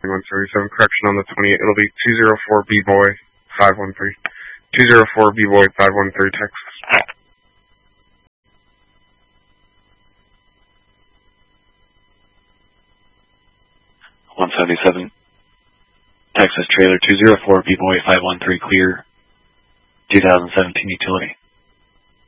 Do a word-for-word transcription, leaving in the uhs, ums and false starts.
one seventy-seven, correction on the twenty-eight. It'll be two zero four B-Boy five one three. two zero four B-Boy five one three, Texas. one seventy-seven. Texas trailer two zero four B-Boy five one three, clear. two thousand seventeen utility.